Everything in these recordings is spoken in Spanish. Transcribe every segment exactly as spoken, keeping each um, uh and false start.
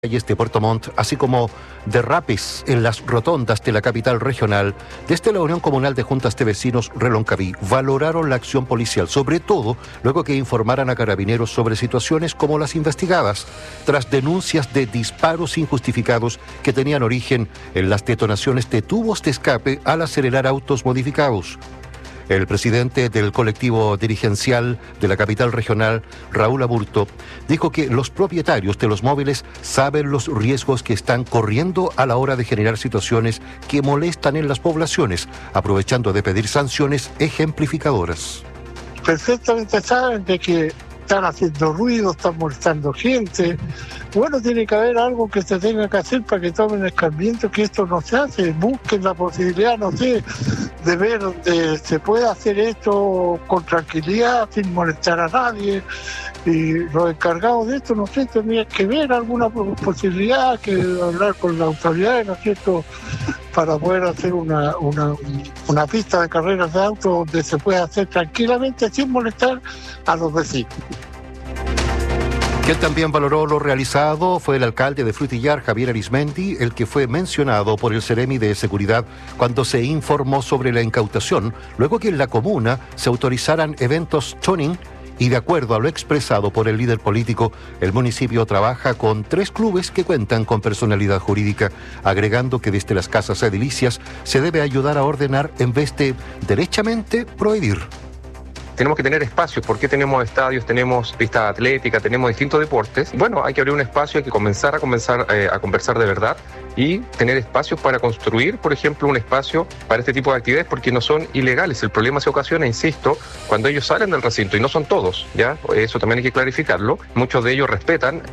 calles de Puerto Montt, así como derrapes en las rotondas de la capital regional, desde la Unión Comunal de Juntas de Vecinos Reloncaví valoraron la acción policial, sobre todo luego que informaran a carabineros sobre situaciones como las investigadas, tras denuncias de disparos injustificados que tenían origen en las detonaciones de tubos de escape al acelerar autos modificados. El presidente del colectivo dirigencial de la capital regional, Raúl Aburto, dijo que los propietarios de los móviles saben los riesgos que están corriendo a la hora de generar situaciones que molestan en las poblaciones, aprovechando de pedir sanciones ejemplificadoras. Perfectamente saben de que están haciendo ruido, están molestando gente. Bueno, tiene que haber algo que se tenga que hacer para que tomen escarmiento, que esto no se hace. Busquen la posibilidad, no sé, de ver donde se puede hacer esto con tranquilidad, sin molestar a nadie. Y los encargados de esto, no sé, tendrían que ver alguna posibilidad, que hablar con las autoridades, ¿no es cierto?, para poder hacer una, una, una pista de carreras de autos donde se pueda hacer tranquilamente sin molestar a los vecinos. Quien también valoró lo realizado fue el alcalde de Frutillar, Javier Arismendi, el que fue mencionado por el Ceremi de Seguridad cuando se informó sobre la incautación, luego que en la comuna se autorizaran eventos tuning. Y de acuerdo a lo expresado por el líder político, el municipio trabaja con tres clubes que cuentan con personalidad jurídica, agregando que desde las casas edilicias se debe ayudar a ordenar en vez de derechamente prohibir. Tenemos que tener espacios, porque tenemos estadios, tenemos pistas atléticas, tenemos distintos deportes. Bueno, hay que abrir un espacio, hay que comenzar a comenzar eh, a conversar de verdad y tener espacios para construir, por ejemplo, un espacio para este tipo de actividades, porque no son ilegales. El problema se ocasiona, insisto, cuando ellos salen del recinto, y no son todos, ¿ya? Eso también hay que clarificarlo. Muchos de ellos respetan.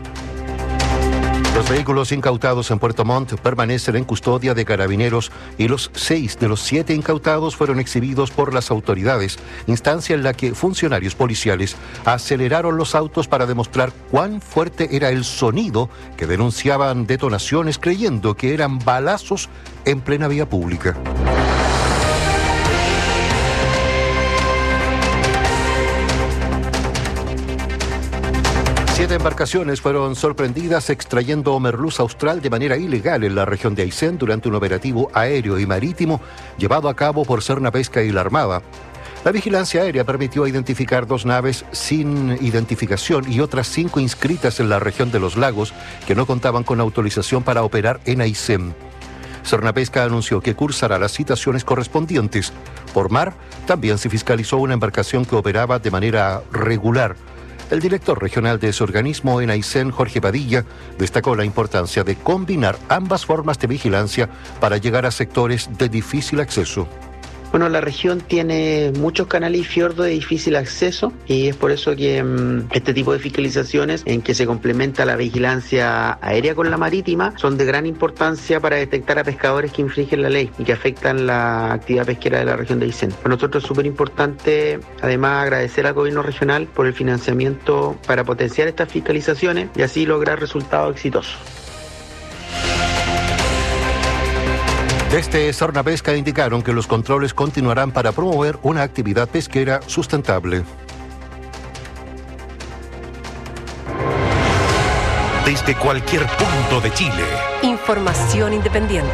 Los vehículos incautados en Puerto Montt permanecen en custodia de carabineros y los seis de los siete incautados fueron exhibidos por las autoridades, instancia en la que funcionarios policiales aceleraron los autos para demostrar cuán fuerte era el sonido que denunciaban detonaciones, creyendo que eran balazos en plena vía pública. Siete embarcaciones fueron sorprendidas extrayendo merluza austral de manera ilegal en la región de Aysén durante un operativo aéreo y marítimo llevado a cabo por Cernapesca y la Armada. La vigilancia aérea permitió identificar dos naves sin identificación y otras cinco inscritas en la región de los lagos que no contaban con autorización para operar en Aysén. Cernapesca anunció que cursará las citaciones correspondientes. Por mar, también se fiscalizó una embarcación que operaba de manera regular. El director regional de ese organismo en Aysén, Jorge Padilla, destacó la importancia de combinar ambas formas de vigilancia para llegar a sectores de difícil acceso. Bueno, la región tiene muchos canales y fiordos de difícil acceso y es por eso que um, este tipo de fiscalizaciones en que se complementa la vigilancia aérea con la marítima son de gran importancia para detectar a pescadores que infringen la ley y que afectan la actividad pesquera de la región de Aysén. Para nosotros es súper importante, además, agradecer al gobierno regional por el financiamiento para potenciar estas fiscalizaciones y así lograr resultados exitosos. Desde Cernapesca indicaron que los controles continuarán para promover una actividad pesquera sustentable. Desde cualquier punto de Chile. Información independiente.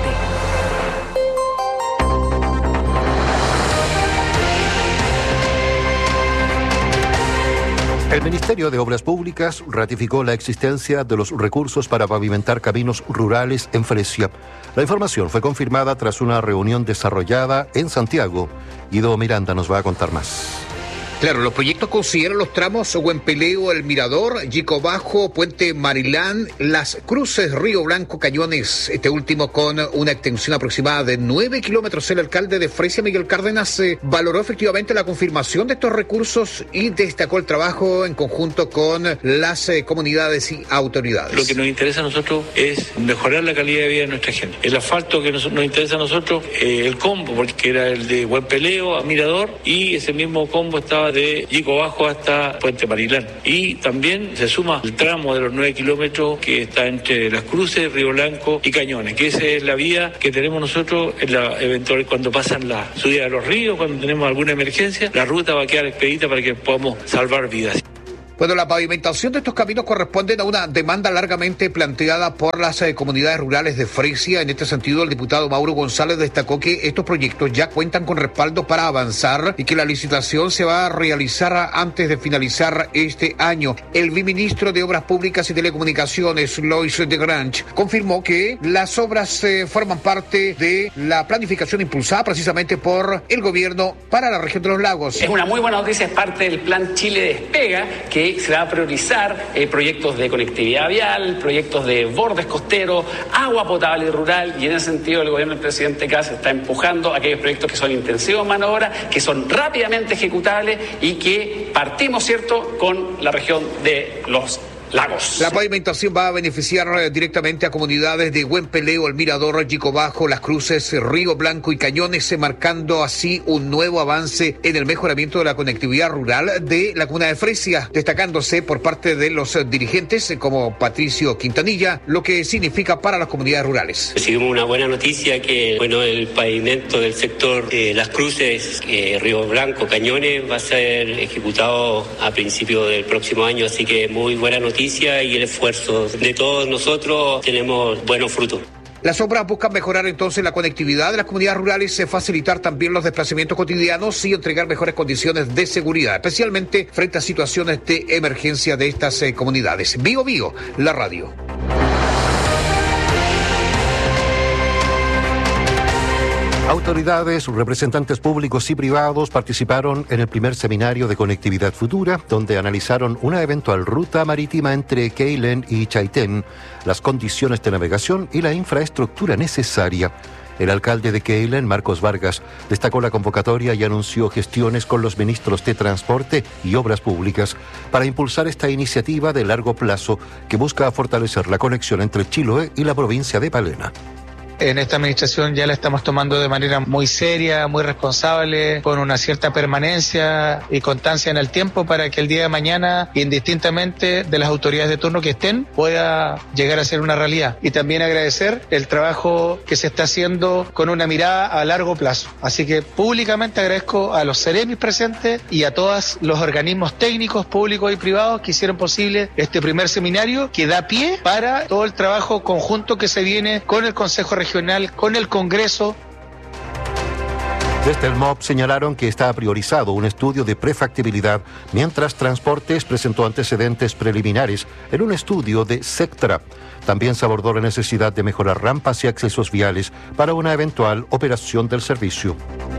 El Ministerio de Obras Públicas ratificó la existencia de los recursos para pavimentar caminos rurales en Fresia. La información fue confirmada tras una reunión desarrollada en Santiago. Guido Miranda nos va a contar más. Claro, los proyectos consideran los tramos Huempeleo, El Mirador, Yico Bajo, Puente Marilán, Las Cruces, Río Blanco, Cañones, este último con una extensión aproximada de nueve kilómetros. El alcalde de Fresia, Miguel Cárdenas, eh, valoró efectivamente la confirmación de estos recursos y destacó el trabajo en conjunto con las eh, comunidades y autoridades. Lo que nos interesa a nosotros es mejorar la calidad de vida de nuestra gente. El asfalto que nos, nos interesa a nosotros, eh, el combo, porque era el de Huempeleo a Mirador, y ese mismo combo estaba de Yico Bajo hasta Puente Marilán. Y también se suma el tramo de los nueve kilómetros que está entre Las Cruces, Río Blanco y Cañones, que esa es la vía que tenemos nosotros en la eventual cuando pasan la subida de los ríos, cuando tenemos alguna emergencia, la ruta va a quedar expedita para que podamos salvar vidas. Bueno, la pavimentación de estos caminos corresponde a una demanda largamente planteada por las eh, comunidades rurales de Fresia. En este sentido, el diputado Mauro González destacó que estos proyectos ya cuentan con respaldo para avanzar y que la licitación se va a realizar antes de finalizar este año. El viceministro de Obras Públicas y Telecomunicaciones, Lois de Grange, confirmó que las obras eh, forman parte de la planificación impulsada precisamente por el gobierno para la región de los lagos. Es una muy buena noticia, es parte del plan Chile Despega, que se va a priorizar eh, proyectos de conectividad vial, proyectos de bordes costeros, agua potable rural, y en ese sentido el gobierno del presidente Kast está empujando aquellos proyectos que son intensivos en mano de obra, que son rápidamente ejecutables y que partimos, ¿cierto?, con la región de los lagos. La pavimentación va a beneficiar directamente a comunidades de Huempeleo, El Mirador, Yico Bajo, Las Cruces, Río Blanco y Cañones, marcando así un nuevo avance en el mejoramiento de la conectividad rural de la comuna de Fresia, destacándose por parte de los dirigentes como Patricio Quintanilla, lo que significa para las comunidades rurales. Recibimos una buena noticia que, bueno, el pavimento del sector eh, Las Cruces, eh, Río Blanco, Cañones va a ser ejecutado a principios del próximo año, así que muy buena noticia. Y el esfuerzo de todos nosotros tenemos buenos frutos. Las obras buscan mejorar entonces la conectividad de las comunidades rurales, facilitar también los desplazamientos cotidianos y entregar mejores condiciones de seguridad, especialmente frente a situaciones de emergencia de estas eh, comunidades. Bio Bio, la radio. Autoridades, representantes públicos y privados participaron en el primer seminario de conectividad futura, donde analizaron una eventual ruta marítima entre Keilen y Chaitén, las condiciones de navegación y la infraestructura necesaria. El alcalde de Keilen, Marcos Vargas, destacó la convocatoria y anunció gestiones con los ministros de Transporte y Obras Públicas para impulsar esta iniciativa de largo plazo que busca fortalecer la conexión entre Chiloé y la provincia de Palena. En esta administración ya la estamos tomando de manera muy seria, muy responsable, con una cierta permanencia y constancia en el tiempo para que el día de mañana, indistintamente de las autoridades de turno que estén, pueda llegar a ser una realidad. Y también agradecer el trabajo que se está haciendo con una mirada a largo plazo. Así que públicamente agradezco a los Ceremis presentes y a todos los organismos técnicos, públicos y privados que hicieron posible este primer seminario que da pie para todo el trabajo conjunto que se viene con el Consejo Regional regional, con el Congreso. Desde el M O B señalaron que está priorizado un estudio de prefactibilidad, mientras Transportes presentó antecedentes preliminares en un estudio de SECTRA. También se abordó la necesidad de mejorar rampas y accesos viales para una eventual operación del servicio.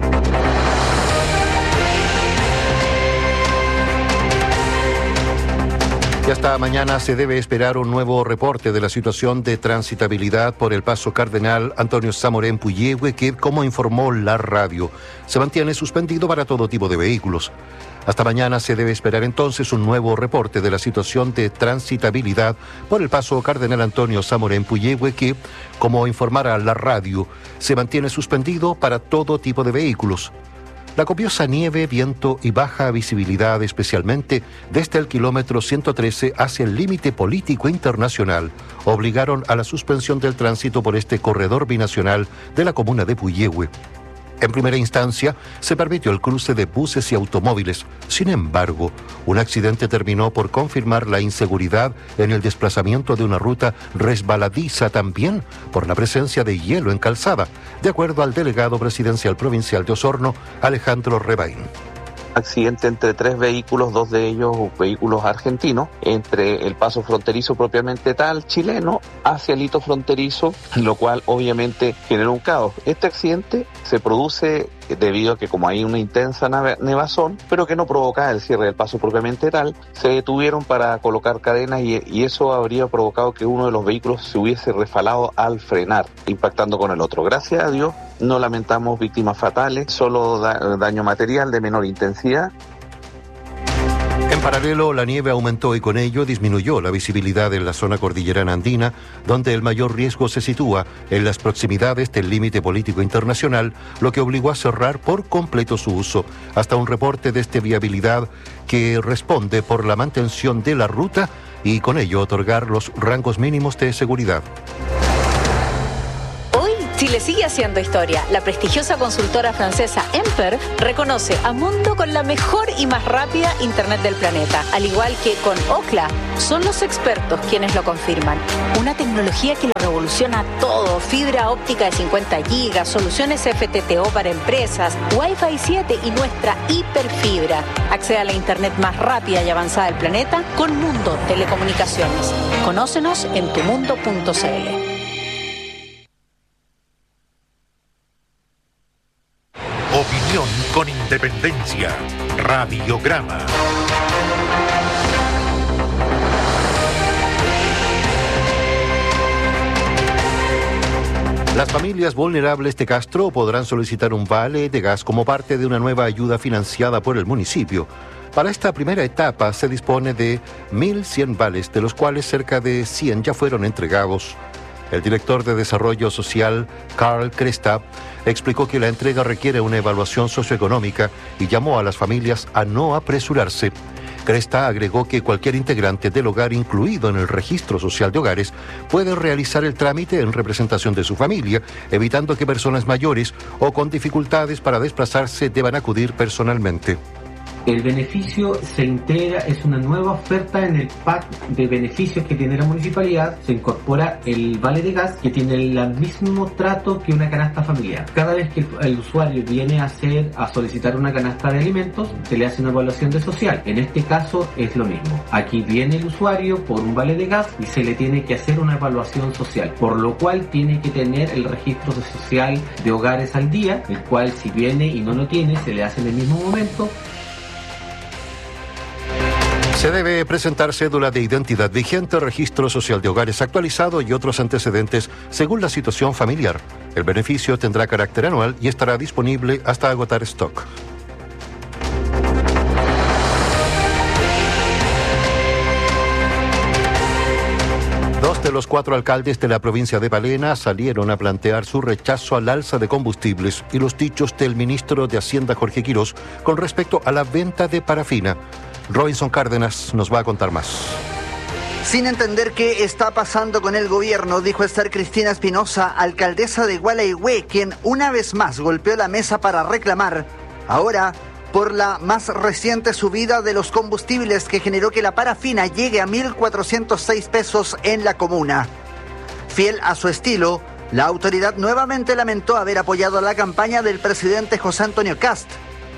Y hasta mañana se debe esperar un nuevo reporte de la situación de transitabilidad por el paso Cardenal Antonio Zamoré en Puyehue, que, como informó la radio, se mantiene suspendido para todo tipo de vehículos. Hasta mañana se debe esperar entonces un nuevo reporte de la situación de transitabilidad por el paso Cardenal Antonio Zamoré en Puyehue, que, como informara la radio, se mantiene suspendido para todo tipo de vehículos. La copiosa nieve, viento y baja visibilidad, especialmente desde el kilómetro ciento trece hacia el límite político internacional, obligaron a la suspensión del tránsito por este corredor binacional de la comuna de Puyehue. En primera instancia, se permitió el cruce de buses y automóviles. Sin embargo, un accidente terminó por confirmar la inseguridad en el desplazamiento de una ruta resbaladiza, también por la presencia de hielo en calzada, de acuerdo al delegado presidencial provincial de Osorno, Alejandro Rebaín. Accidente entre tres vehículos, dos de ellos vehículos argentinos, entre el paso fronterizo propiamente tal, chileno, hacia el hito fronterizo, lo cual obviamente generó un caos. Este accidente se produce debido a que, como hay una intensa nevazón, pero que no provoca el cierre del paso propiamente tal, se detuvieron para colocar cadenas y, y eso habría provocado que uno de los vehículos se hubiese refalado al frenar, impactando con el otro. Gracias a Dios no lamentamos víctimas fatales, solo da, daño material de menor intensidad. En paralelo, la nieve aumentó y con ello disminuyó la visibilidad en la zona cordillerana andina, donde el mayor riesgo se sitúa en las proximidades del límite político internacional, lo que obligó a cerrar por completo su uso, hasta un reporte de este viabilidad que responde por la mantención de la ruta y con ello otorgar los rangos mínimos de seguridad. Hoy, Chile Chile sigue haciendo historia. La prestigiosa consultora francesa Emper reconoce a Mundo con la mejor y más rápida Internet del planeta. Al igual que con Ookla, son los expertos quienes lo confirman. Una tecnología que lo revoluciona todo. Fibra óptica de cincuenta gigas, soluciones F T T O para empresas, Wi-Fi siete y nuestra hiperfibra. Accede a la Internet más rápida y avanzada del planeta con Mundo Telecomunicaciones. Conócenos en tu mundo punto c l. Opinión con independencia. Radiograma. Las familias vulnerables de Castro podrán solicitar un vale de gas como parte de una nueva ayuda financiada por el municipio. Para esta primera etapa se dispone de mil cien vales, de los cuales cerca de cien ya fueron entregados. El director de Desarrollo Social, Carl Cresta, explicó que la entrega requiere una evaluación socioeconómica y llamó a las familias a no apresurarse. Cresta agregó que cualquier integrante del hogar incluido en el registro social de hogares puede realizar el trámite en representación de su familia, evitando que personas mayores o con dificultades para desplazarse deban acudir personalmente. El beneficio se integra, es una nueva oferta en el pack de beneficios que tiene la municipalidad. Se incorpora el vale de gas, que tiene el mismo trato que una canasta familiar. Cada vez que el, el usuario viene a hacer, a solicitar una canasta de alimentos, se le hace una evaluación de social. En este caso es lo mismo. Aquí viene el usuario por un vale de gas y se le tiene que hacer una evaluación social, por lo cual tiene que tener el registro social de hogares al día, el cual si viene y no lo tiene, se le hace en el mismo momento. Se debe presentar cédula de identidad vigente, registro social de hogares actualizado y otros antecedentes según la situación familiar. El beneficio tendrá carácter anual y estará disponible hasta agotar stock. Dos de los cuatro alcaldes de la provincia de Palena salieron a plantear su rechazo al alza de combustibles y los dichos del ministro de Hacienda Jorge Quirós con respecto a la venta de parafina. Robinson Cárdenas nos va a contar más. Sin entender qué está pasando con el gobierno, dijo Esther Cristina Espinosa, alcaldesa de Gualeguay, quien una vez más golpeó la mesa para reclamar, ahora, por la más reciente subida de los combustibles que generó que la parafina llegue a mil cuatrocientos seis pesos en la comuna. Fiel a su estilo, la autoridad nuevamente lamentó haber apoyado la campaña del presidente José Antonio Kast,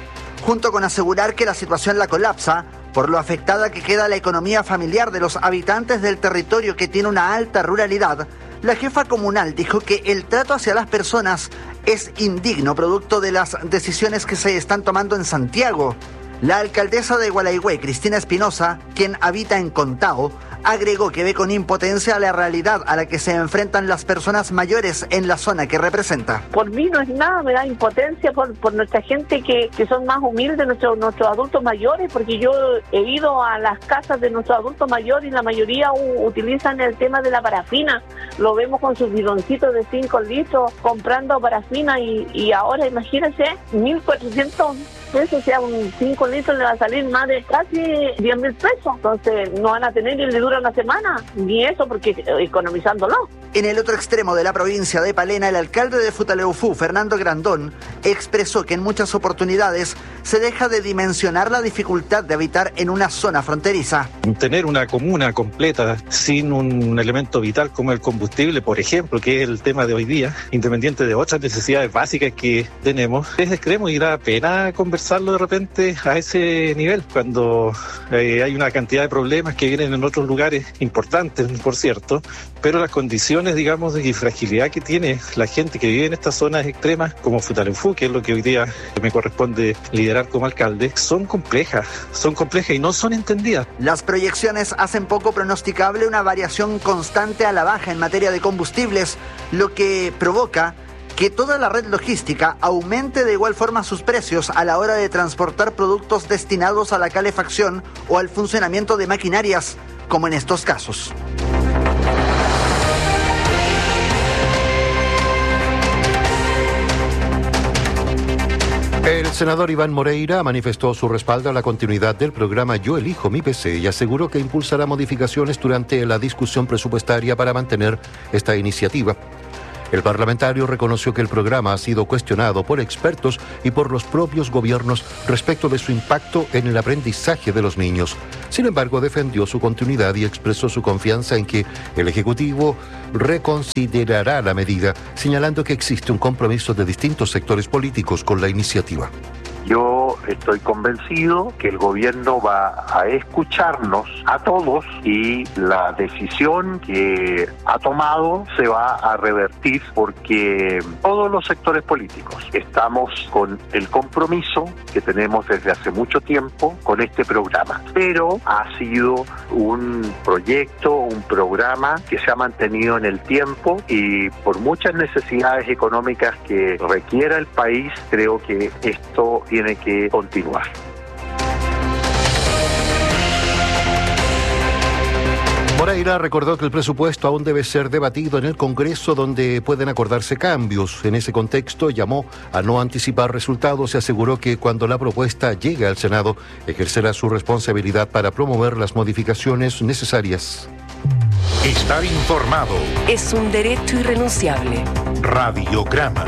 junto con asegurar que la situación la colapsa por lo afectada que queda la economía familiar de los habitantes del territorio que tiene una alta ruralidad. La jefa comunal dijo que el trato hacia las personas es indigno producto de las decisiones que se están tomando en Santiago. La alcaldesa de Gualeguay, Cristina Espinosa, quien habita en Contao, agregó que ve con impotencia la realidad a la que se enfrentan las personas mayores en la zona que representa. Por mí no es nada, me da impotencia por, por nuestra gente que, que son más humildes, nuestros, nuestros adultos mayores, porque yo he ido a las casas de nuestros adultos mayores y la mayoría u, utilizan el tema de la parafina. Lo vemos con sus bidoncitos de cinco litros comprando parafina y, y ahora imagínense, mil cuatrocientos pesos, o sea, un cinco litros le va a salir más de casi diez mil pesos. Entonces no van a tener y le dura una semana, ni eso, porque economizándolo. En el otro extremo de la provincia de Palena, el alcalde de Futaleufú, Fernando Grandón, expresó que en muchas oportunidades se deja de dimensionar la dificultad de habitar en una zona fronteriza. Tener una comuna completa sin un elemento vital como el combustible, por ejemplo, que es el tema de hoy día, independiente de otras necesidades básicas que tenemos, es extremo y da pena conversarlo de repente a ese nivel, cuando eh, hay una cantidad de problemas que vienen en otros lugares importantes, por cierto, pero las condiciones, digamos, y fragilidad que tiene la gente que vive en estas zonas extremas, como Futaleufú, que es lo que hoy día me corresponde liderar como alcalde, son complejas, son complejas y no son entendidas. Las proyecciones hacen poco pronosticable una variación constante a la baja en materia de combustibles, lo que provoca que toda la red logística aumente de igual forma sus precios a la hora de transportar productos destinados a la calefacción o al funcionamiento de maquinarias, como en estos casos. El senador Iván Moreira manifestó su respaldo a la continuidad del programa Yo Elijo Mi P C y aseguró que impulsará modificaciones durante la discusión presupuestaria para mantener esta iniciativa. El parlamentario reconoció que el programa ha sido cuestionado por expertos y por los propios gobiernos respecto de su impacto en el aprendizaje de los niños. Sin embargo, defendió su continuidad y expresó su confianza en que el Ejecutivo reconsiderará la medida, señalando que existe un compromiso de distintos sectores políticos con la iniciativa. Yo estoy convencido que el gobierno va a escucharnos a todos y la decisión que ha tomado se va a revertir porque todos los sectores políticos estamos con el compromiso que tenemos desde hace mucho tiempo con este programa. Pero ha sido un proyecto, un programa que se ha mantenido en el tiempo y por muchas necesidades económicas que requiera el país, creo que esto tiene que continuar. Moreira recordó que el presupuesto aún debe ser debatido en el Congreso, donde pueden acordarse cambios. En ese contexto llamó a no anticipar resultados y aseguró que cuando la propuesta llegue al Senado, ejercerá su responsabilidad para promover las modificaciones necesarias. Estar informado es un derecho irrenunciable. Radiograma.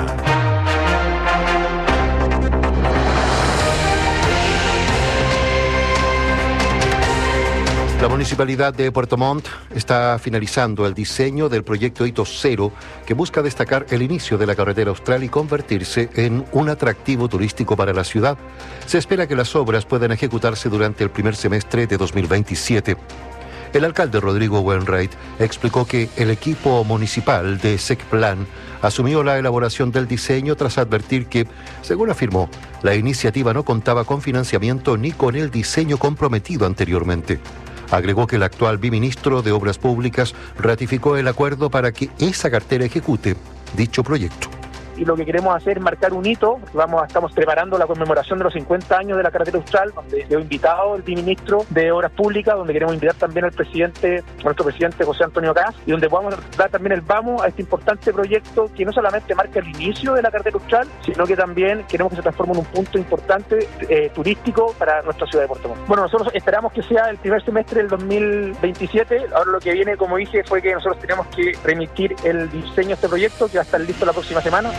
La Municipalidad de Puerto Montt está finalizando el diseño del proyecto Hito Cero, que busca destacar el inicio de la carretera austral y convertirse en un atractivo turístico para la ciudad. Se espera que las obras puedan ejecutarse durante el primer semestre de dos mil veintisiete. El alcalde Rodrigo Wainwright explicó que el equipo municipal de SECPLAN asumió la elaboración del diseño tras advertir que, según afirmó, la iniciativa no contaba con financiamiento ni con el diseño comprometido anteriormente. Agregó que el actual biministro de Obras Públicas ratificó el acuerdo para que esa cartera ejecute dicho proyecto. Y lo que queremos hacer es marcar un hito. Vamos, estamos preparando la conmemoración de los cincuenta años de la carretera austral, donde he invitado al ministro de Obras Públicas, donde queremos invitar también al presidente, a nuestro presidente José Antonio Caz, y donde podamos dar también el vamos a este importante proyecto que no solamente marca el inicio de la carretera austral, sino que también queremos que se transforme en un punto importante eh, turístico para nuestra ciudad de Puerto Montt. Bueno, nosotros esperamos que sea el primer semestre del dos mil veintisiete. Ahora lo que viene, como dije, fue que nosotros tenemos que remitir el diseño de este proyecto, que va a estar listo la próxima semana.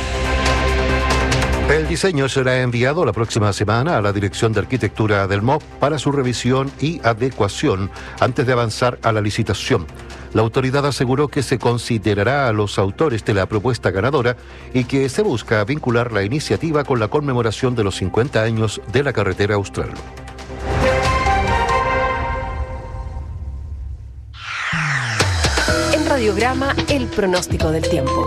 El diseño será enviado la próxima semana a la Dirección de Arquitectura del M O P para su revisión y adecuación antes de avanzar a la licitación. La autoridad aseguró que se considerará a los autores de la propuesta ganadora y que se busca vincular la iniciativa con la conmemoración de los cincuenta años de la carretera austral. En Radiograma, el pronóstico del tiempo.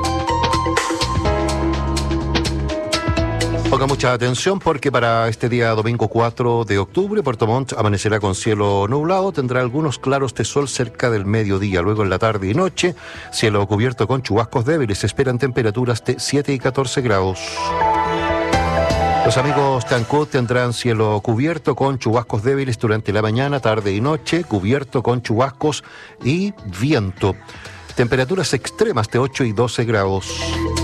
Ponga mucha atención porque para este día domingo cuatro de octubre, Puerto Montt amanecerá con cielo nublado, tendrá algunos claros de sol cerca del mediodía. Luego en la tarde y noche, cielo cubierto con chubascos débiles. Se esperan temperaturas de siete y catorce grados. Los amigos Tancud tendrán cielo cubierto con chubascos débiles durante la mañana, tarde y noche, cubierto con chubascos y viento. Temperaturas extremas de ocho y doce grados.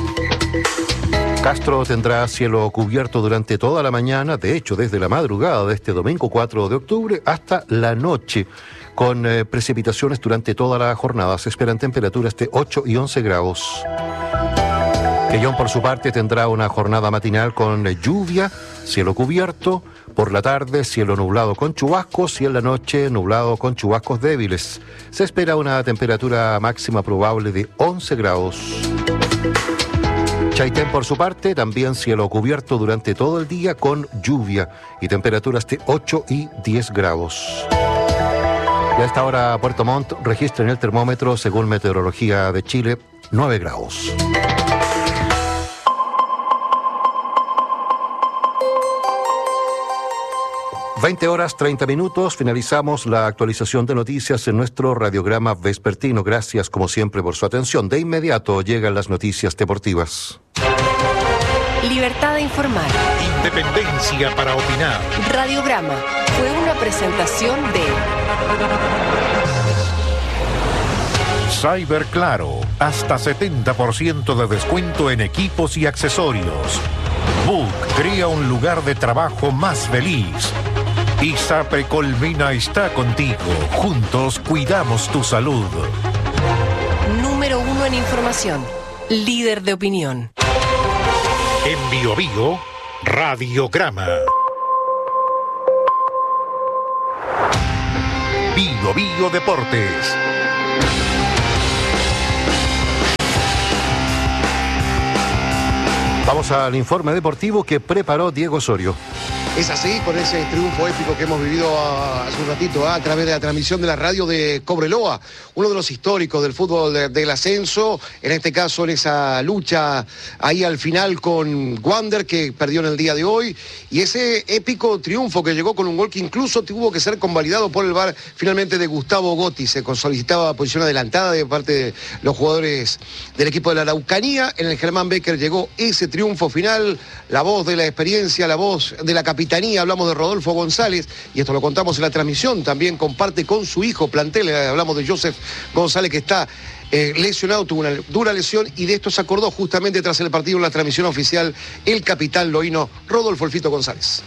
Castro tendrá cielo cubierto durante toda la mañana, de hecho desde la madrugada de este domingo cuatro de octubre hasta la noche, con eh, precipitaciones durante toda la jornada. Se esperan temperaturas de ocho y once grados. Quellón por su parte tendrá una jornada matinal con eh, lluvia, cielo cubierto, por la tarde cielo nublado con chubascos y en la noche nublado con chubascos débiles. Se espera una temperatura máxima probable de once grados. Chaitén, por su parte, también cielo cubierto durante todo el día con lluvia y temperaturas de ocho y diez grados. Y a esta hora, Puerto Montt registra en el termómetro, según Meteorología de Chile, nueve grados. veinte horas treinta minutos, finalizamos la actualización de noticias en nuestro radiograma vespertino. Gracias, como siempre, por su atención. De inmediato llegan las noticias deportivas. Libertad de informar. Independencia para opinar. Radiograma fue una presentación de Cyber Claro, hasta setenta por ciento de descuento en equipos y accesorios. Book crea un lugar de trabajo más feliz. ISAPRE Colmena está contigo. Juntos cuidamos tu salud. Número uno en información. líder de opinión. En Bio Bio, Radiograma. Bio Bio Deportes. Vamos al informe deportivo que preparó Diego Osorio. Es así, con ese triunfo épico que hemos vivido hace un ratito a través de la transmisión de la radio de Cobreloa, uno de los históricos del fútbol de, del ascenso, en este caso en esa lucha ahí al final con Wander, que perdió en el día de hoy, y ese épico triunfo que llegó con un gol que incluso tuvo que ser convalidado por el V A R finalmente de Gustavo Gotti. Se solicitaba posición adelantada de parte de los jugadores del equipo de la Araucanía. En el Germán Becker llegó ese triunfo final, la voz de la experiencia, la voz de la capitanía. Hablamos de Rodolfo González, y esto lo contamos en la transmisión, también comparte con su hijo plantel, hablamos de Joseph González, que está eh, lesionado, tuvo una dura lesión, y de esto se acordó justamente tras el partido en la transmisión oficial el capitán loíno Rodolfo Elfito González.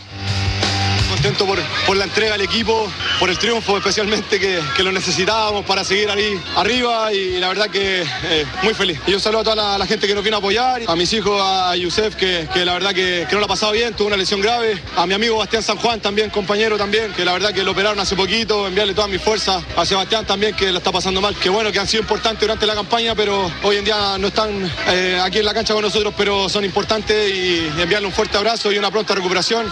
Contento por, por la entrega al equipo, por el triunfo especialmente que, que lo necesitábamos para seguir ahí arriba, y la verdad que eh, muy feliz. Y un saludo a toda la, la gente que nos vino a apoyar, a mis hijos, a Yusef, que, que la verdad que, que no lo ha pasado bien, tuvo una lesión grave, a mi amigo Bastián San Juan también, compañero también, que la verdad que lo operaron hace poquito, enviarle toda mi fuerza a Sebastián también, que lo está pasando mal, que bueno, que han sido importantes durante la campaña, pero hoy en día no están eh, aquí en la cancha con nosotros, pero son importantes, y enviarle un fuerte abrazo y una pronta recuperación.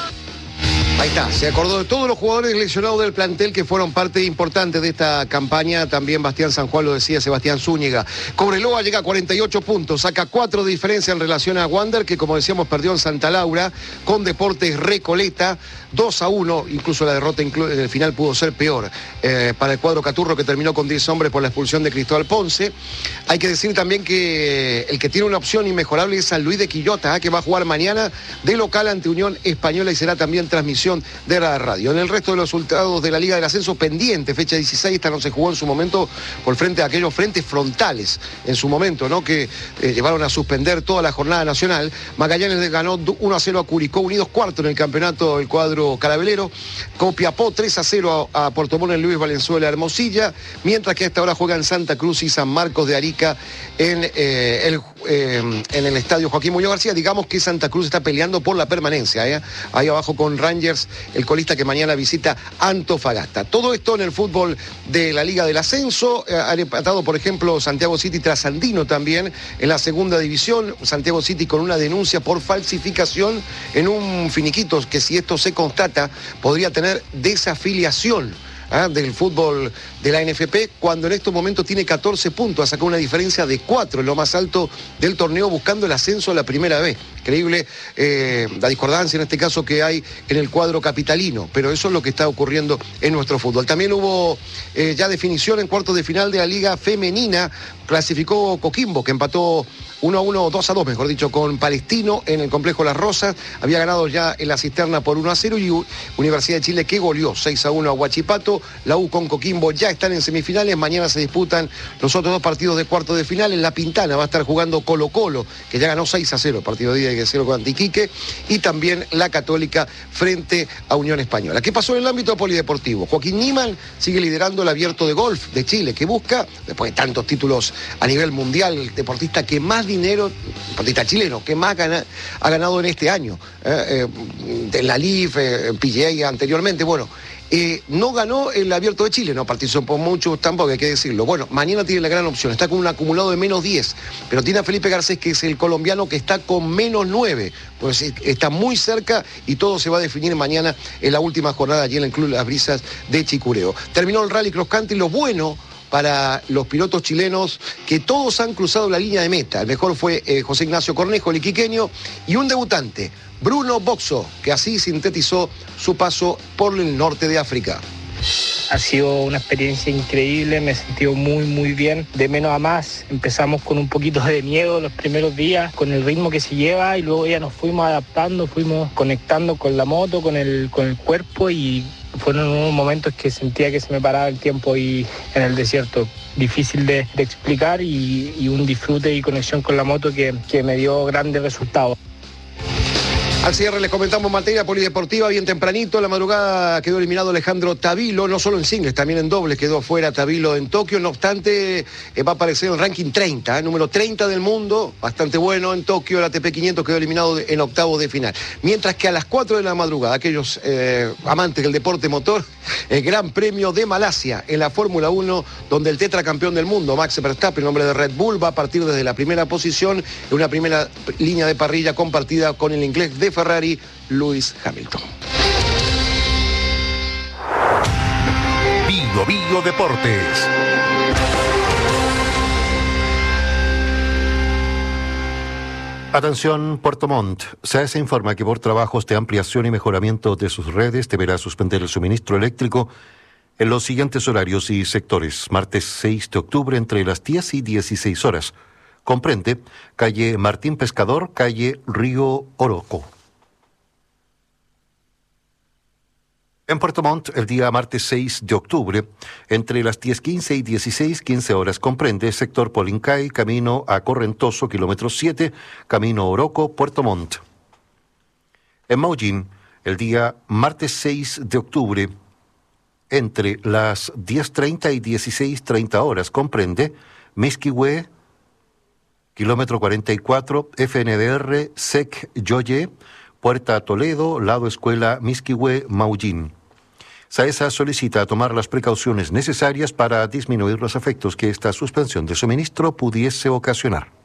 Ahí está, se acordó de todos los jugadores lesionados del plantel que fueron parte importante de esta campaña. También Bastián San Juan, lo decía Sebastián Zúñiga. Cobreloa llega a cuarenta y ocho puntos, saca cuatro de diferencia en relación a Wander, que como decíamos perdió en Santa Laura, con Deportes Recoleta, dos a uno, incluso la derrota en el final pudo ser peor eh, para el cuadro Caturro, que terminó con diez hombres por la expulsión de Cristóbal Ponce. Hay que decir también que el que tiene una opción inmejorable es San Luis de Quillota, ¿eh? que va a jugar mañana de local ante Unión Española, y será también transmisión de la radio. En el resto de los resultados de la Liga del Ascenso pendiente, fecha dieciséis, esta no se jugó en su momento por frente a aquellos frentes frontales en su momento, ¿no? que eh, llevaron a suspender toda la jornada nacional. Magallanes ganó uno a cero a Curicó Unidos, cuarto en el campeonato del cuadro carabelero. Copiapó tres a cero a, a Puerto Montt en Luis Valenzuela Hermosilla, mientras que a esta hora juegan Santa Cruz y San Marcos de Arica en, eh, el, eh, en el estadio Joaquín Muñoz García. Digamos que Santa Cruz está peleando por la permanencia, ¿eh? ahí abajo con Rangers, el colista que mañana visita Antofagasta. Todo esto en el fútbol de la Liga del Ascenso. Eh, han empatado, por ejemplo, Santiago City Trasandino también en la segunda división. Santiago City con una denuncia por falsificación en un finiquito que, si esto se constata, podría tener desafiliación ¿eh? del fútbol de la N F P, cuando en estos momentos tiene catorce puntos, ha sacado una diferencia de cuatro en lo más alto del torneo, buscando el ascenso a la primera vez. Increíble eh, la discordancia en este caso que hay en el cuadro capitalino, pero eso es lo que está ocurriendo en nuestro fútbol. También hubo eh, ya definición en cuartos de final de la Liga Femenina. Clasificó Coquimbo, que empató uno a uno, dos a dos, mejor dicho, con Palestino en el complejo Las Rosas. Había ganado ya en la Cisterna por uno a cero, y Universidad de Chile, que goleó seis a uno a Huachipato. La U con Coquimbo ya están en semifinales. Mañana se disputan los otros dos partidos de cuartos de final. En La Pintana va a estar jugando Colo Colo, que ya ganó seis a cero, partido de día de cero con Antiquique, y también la Católica frente a Unión Española. ¿Qué pasó en el ámbito polideportivo? Joaquín Niemann sigue liderando el Abierto de Golf de Chile, que busca, después de tantos títulos a nivel mundial, el deportista que más dinero, deportista chileno, que más gana, ha ganado en este año, eh, eh, en la L I F, eh, en P G A anteriormente. Bueno, Eh, no ganó el Abierto de Chile, no participó mucho tampoco, hay que decirlo. Bueno, mañana tiene la gran opción, está con un acumulado de menos diez, pero tiene a Felipe Garcés, que es el colombiano, que está con menos nueve, pues está muy cerca, y todo se va a definir mañana en la última jornada allí en el Club Las Brisas de Chicureo. Terminó el Rally Cross Country. Lo bueno para los pilotos chilenos, que todos han cruzado la línea de meta. El mejor fue eh, José Ignacio Cornejo, el iquiqueño, y un debutante, Bruno Boxo, que así sintetizó su paso por el norte de África. Ha sido una experiencia increíble, me he sentido muy muy bien, de menos a más. Empezamos con un poquito de miedo los primeros días, con el ritmo que se lleva, y luego ya nos fuimos adaptando, fuimos conectando con la moto, con el, con el cuerpo, y fueron unos momentos que sentía que se me paraba el tiempo y en el desierto. Difícil de, de explicar, y, y un disfrute y conexión con la moto que, que me dio grandes resultados. Al cierre les comentamos materia polideportiva bien tempranito. La madrugada quedó eliminado Alejandro Tavilo, no solo en singles, también en dobles quedó fuera Tavilo en Tokio. No obstante, eh, va a aparecer en el ranking treinta, eh, número treinta del mundo, bastante bueno en Tokio. El A T P quinientos quedó eliminado de, en octavos de final. Mientras que a las cuatro de la madrugada, aquellos eh, amantes del deporte motor, el Gran Premio de Malasia en la Fórmula uno, donde el tetracampeón del mundo, Max Verstappen, en nombre de Red Bull, va a partir desde la primera posición en una primera línea de parrilla compartida con el inglés de Ferrari, Lewis Hamilton. Bio Bio Deportes. Atención, Puerto Montt. SAESA informa que por trabajos de ampliación y mejoramiento de sus redes deberá suspender el suministro eléctrico en los siguientes horarios y sectores. Martes seis de octubre entre las diez y dieciséis horas. Comprende calle Martín Pescador, calle Río Oroco. En Puerto Montt, el día martes seis de octubre, entre las diez quince y dieciséis quince horas, comprende sector Polincay, camino a Correntoso, kilómetro siete, camino Oroco, Puerto Montt. En Maullín, el día martes seis de octubre, entre las diez treinta y dieciséis treinta horas, comprende Misquihue, kilómetro cuarenta y cuatro, F N D R, S E C, Yoye, Puerta Toledo, lado Escuela Misquihue, Maullín. SAESA solicita tomar las precauciones necesarias para disminuir los efectos que esta suspensión de suministro pudiese ocasionar.